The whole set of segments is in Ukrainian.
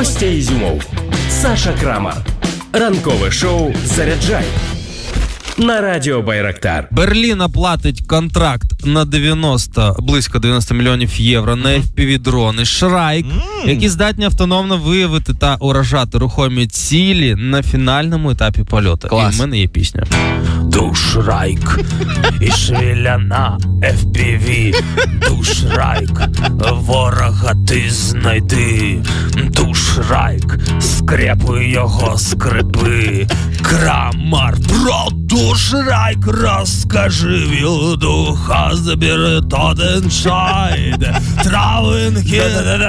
Костя Ізюмов, Саша Крамар. Ранкове шоу «Заряджай» на Радіо Байрактар. Берлін оплатить контракт на близько 90 мільйонів євро на FPV-дрони Шрайк, які здатні автономно виявити та уражати рухомі цілі на фінальному етапі польоту. Клас. І в мене є пісня. Du Шрайк, і швіляна FPV, Du Шрайк, ворога ти знайди, Du Шрайк, скрепи його скрипи, Крамар, про Du Шрайк, розкажи вілдуха, забери тоден шайд, травинки,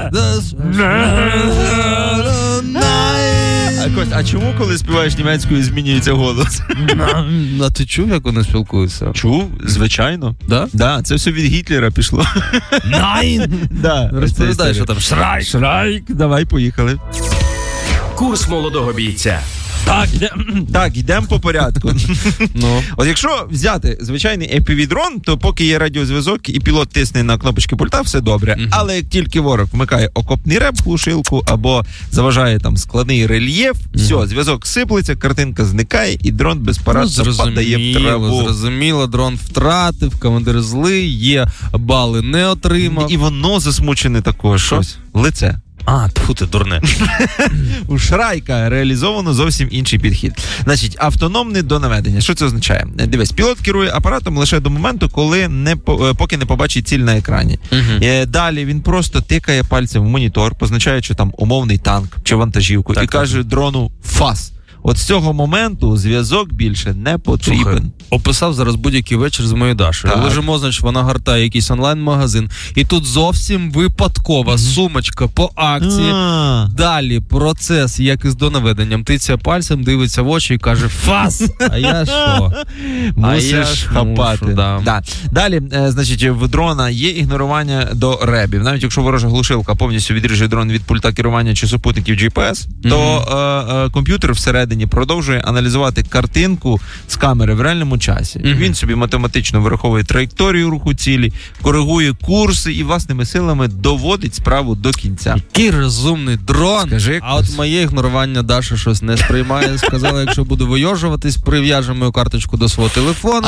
А чому, коли співаєш німецькою, змінюється голос? А ти чув, як вони спілкуються? Чув, звичайно. Да? Да, це все від Гітлера пішло. Найн! Да, Розповідай, що там Шрайк. Шрайк, давай, поїхали. Курс молодого бійця. Так, йдемо по порядку. Ну. От якщо взяти звичайний FPV-дрон, то поки є радіозв'язок і пілот тисне на кнопочки пульта, все добре. Але як тільки ворог вмикає окопний реп, глушилку, або заважає там складний рельєф, все, зв'язок сиплеться, картинка зникає, і дрон безпорадно падає в траву. Зрозуміло, дрон втратив, командир злий, є бали не отримав. І воно засмучене також. Щось. Лице. А, тьфу ти, дурне. У Шрайка реалізовано зовсім інший підхід. Значить, автономний до наведення. Що це означає? Дивись, пілот керує апаратом лише до моменту, коли поки не побачить ціль на екрані. Далі він просто тикає пальцем в монітор, позначаючи там умовний танк чи вантажівку, і каже дрону «фас». От з цього моменту зв'язок більше не потрібен. Слухай, описав зараз будь-який вечір з моєю Дашою. Лежимо, значить, вона гортає якийсь онлайн-магазин, і тут зовсім випадкова сумочка по акції. Далі процес, як із донаведенням. Тиця пальцем, дивиться в очі і каже «фас». А я що? Мусиш хапати. Да. Далі, значить, в дрона є ігнорування до ребів. Навіть якщо ворожа глушилка повністю відріже дрон від пульта керування чи супутників GPS, то комп'ютер всередині продовжує аналізувати картинку з камери в реальному часі. Він собі математично вираховує траєкторію руху цілі, коригує курси і власними силами доводить справу до кінця. Який розумний дрон. Скажи, а от моє ігнорування Даша щось не сприймає. Сказала, якщо буду вийожуватись, прив'яжемо мою карточку до свого телефону.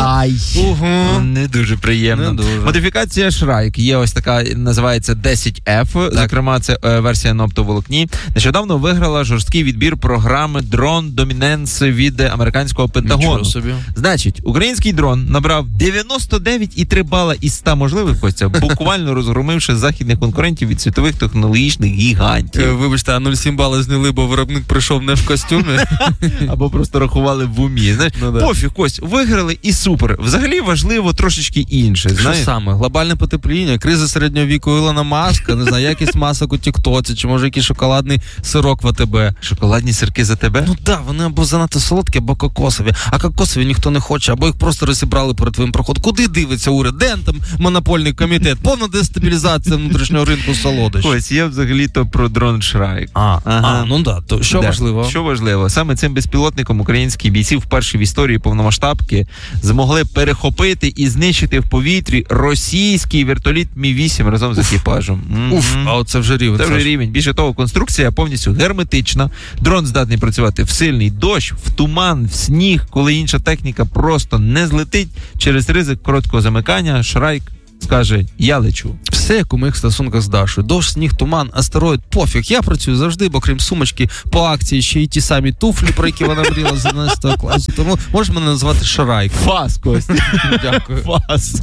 Не дуже приємно. Не дуже. Модифікація Шрайк є ось така, називається 10F. Зокрема, це версія на оптоволокні. Нещодавно виграла жорсткий відбір програми Drone Dominance від американського Пентагону. Значить, український дрон набрав 99,3 бала із 100 можливих, Костя, буквально розгромивши західних конкурентів від світових технологічних гігантів. Вибачте, а 0,7 бали зняли, бо виробник прийшов не в костюмі. Або просто рахували в умі. Знаєш, пофіг, Кость, виграли і супер. Взагалі важливо трошечки інше. Що саме? Глобальне потепління, криза середнього віку Ілона Маска, не знаю, якість масок у Тіктоці, чи може якийсь шоколадний сирок в АТБ. Шоколадні сирки за тебе? Ну так, вони або занадто солодкі, або кокосові. А кокосові ніхто не хоче, або їх просто розібрали перед твоїм проходом. Куди дивиться уряд? Де там монопольний комітет? Повна дестабілізація внутрішнього ринку солодощів. Ось, я взагалі-то про дрон Шрайк. Ну да, то що важливо? Що важливо? Саме цим безпілотником українські бійці вперше в історії повномасштабки змогли перехопити і знищити в повітрі російський вертоліт Мі-8 разом з екіпажем. А оце вже рівень. Це вже рівень. Більше того, конструкція повністю герметична. Дрон здатний працювати в сильний дощ, в туман, в сніг, коли інша техніка просто не злетить через ризик короткого замикання. Шрайк скаже, я лечу. Все як у моїх стосунках з Дашою. Дощ, сніг, туман, астероїд, пофіг. Я працюю завжди, бо крім сумочки, по акції ще й ті самі туфлі, про які вона мріяла з 11 класу. Тому можеш мене назвати Шрайк. Фас, Костя. Дякую. Фас.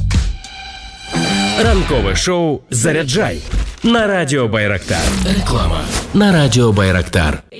Ранкове шоу «Заряджай» на Радіо Байрактар. Реклама на Радіо Байрактар.